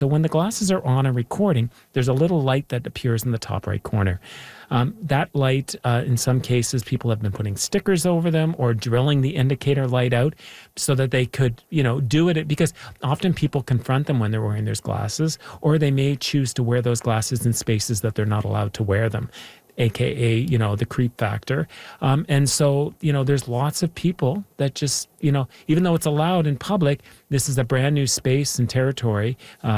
So when the glasses are on and recording, there's a little light that appears in the top right corner. That light, in some cases, people have been putting stickers over them or drilling the indicator light out so that they could, do it. Because often people confront them when they're wearing those glasses, or they may choose to wear those glasses in spaces that they're not allowed to wear them, AKA, the creep factor. And so, there's lots of people that just, even though it's allowed in public, this is a brand new space and territory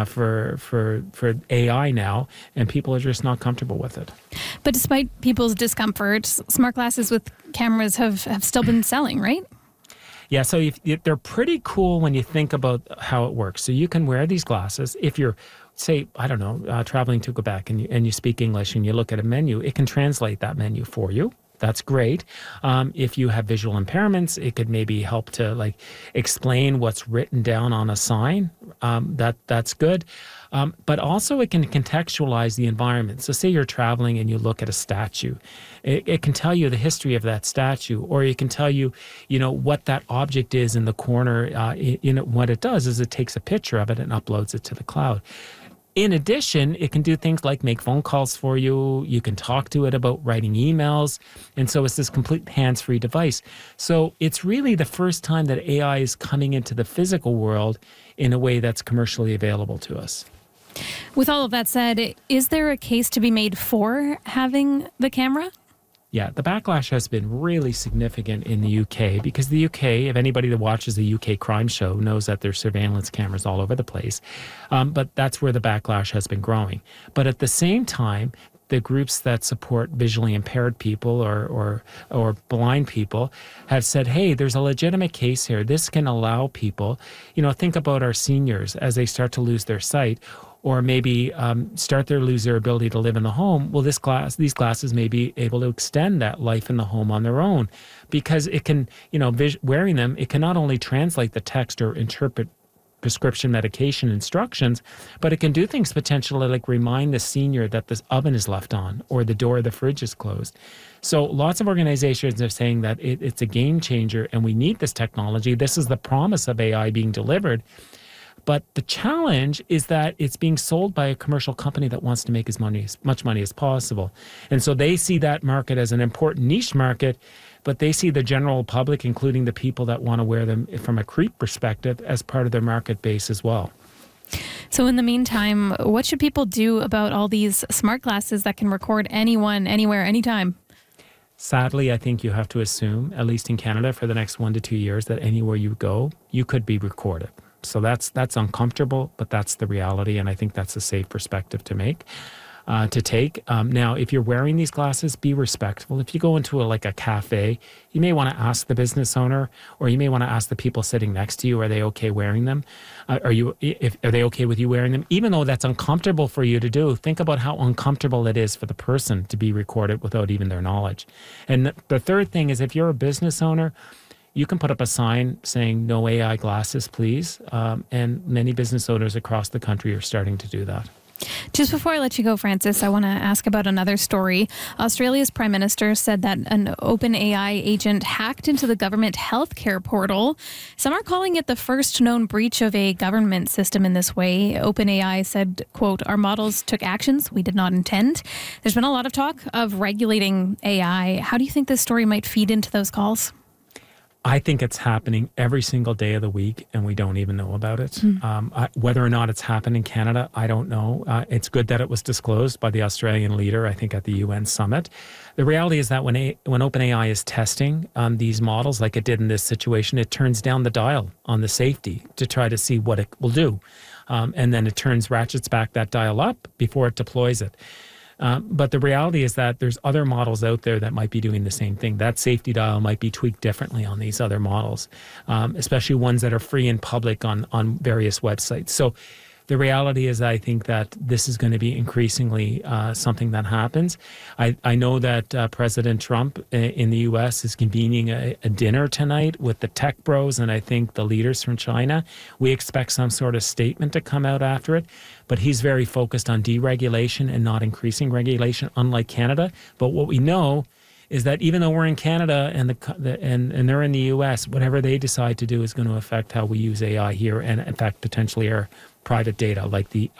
for AI now, and people are just not comfortable with it. But despite people's discomfort, smart glasses with cameras have still been selling, right? Yeah, so they're pretty cool when you think about how it works. So you can wear these glasses if you're, say, I don't know, traveling to Quebec and you speak English and you look at a menu, it can translate that menu for you. That's great. If you have visual impairments, it could maybe help to explain what's written down on a sign. That's good. But also it can contextualize the environment. So say you're traveling and you look at a statue. It can tell you the history of that statue, or it can tell you, what that object is in the corner. What it does is it takes a picture of it and uploads it to the cloud. In addition, it can do things like make phone calls for you. You can talk to it about writing emails. And so it's this complete hands-free device. So it's really the first time that AI is coming into the physical world in a way that's commercially available to us. With all of that said, is there a case to be made for having the camera? Yeah, the backlash has been really significant in the UK because the UK, if anybody that watches the UK crime show knows that there's surveillance cameras all over the place. But that's where the backlash has been growing. But at the same time, the groups that support visually impaired people or blind people have said, hey, there's a legitimate case here. This can allow people, think about our seniors as they start to lose their sight, or maybe lose their ability to live in the home. Well, these glasses may be able to extend that life in the home on their own, because it can, wearing them, it can not only translate the text or interpret prescription medication instructions, but it can do things potentially like remind the senior that this oven is left on or the door of the fridge is closed. So lots of organizations are saying that it's a game changer and we need this technology. This is the promise of AI being delivered. But the challenge is that it's being sold by a commercial company that wants to make as much money as possible. And so they see that market as an important niche market, but they see the general public, including the people that want to wear them from a creep perspective, as part of their market base as well. So in the meantime, what should people do about all these smart glasses that can record anyone, anywhere, anytime? Sadly, I think you have to assume, at least in Canada, for the next 1 to 2 years, that anywhere you go, you could be recorded. So that's uncomfortable, but that's the reality, and I think that's a safe perspective to take. Now, if you're wearing these glasses, be respectful. If you go into a cafe, you may want to ask the business owner, or you may want to ask the people sitting next to you, are they okay wearing them? Are they okay with you wearing them? Even though that's uncomfortable for you to do, think about how uncomfortable it is for the person to be recorded without even their knowledge. And the third thing is, if you're a business owner, you can put up a sign saying no AI glasses, please. And many business owners across the country are starting to do that. Just before I let you go, Francis, I want to ask about another story. Australia's Prime Minister said that an OpenAI agent hacked into the government healthcare portal. Some are calling it the first known breach of a government system in this way. OpenAI said, quote, "Our models took actions we did not intend." There's been a lot of talk of regulating AI. How do you think this story might feed into those calls? I think it's happening every single day of the week, and we don't even know about it. Whether or not it's happened in Canada, I don't know. It's good that it was disclosed by the Australian leader, I think, at the UN summit. The reality is that when OpenAI is testing these models, like it did in this situation, it turns down the dial on the safety to try to see what it will do. And then it ratchets back that dial up before it deploys it. But the reality is that there's other models out there that might be doing the same thing. That safety dial might be tweaked differently on these other models, especially ones that are free and public on various websites. So the reality is, I think that this is going to be increasingly something that happens. I know that President Trump in the U.S. is convening a dinner tonight with the tech bros and I think the leaders from China. We expect some sort of statement to come out after it, but he's very focused on deregulation and not increasing regulation, unlike Canada. But what we know is that even though we're in Canada and they're in the U.S., whatever they decide to do is going to affect how we use AI here and, in fact, potentially our private data, like